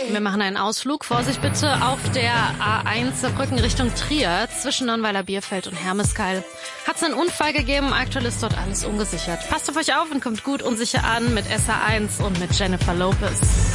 Wir machen einen Ausflug. Vorsicht bitte auf der A1 Saarbrücken Richtung Trier zwischen Nonnweiler Bierfeld und Hermeskeil. Hat's einen Unfall gegeben, aktuell ist dort alles ungesichert. Passt auf euch auf und kommt gut unsicher an mit SA1 und mit Jennifer Lopez.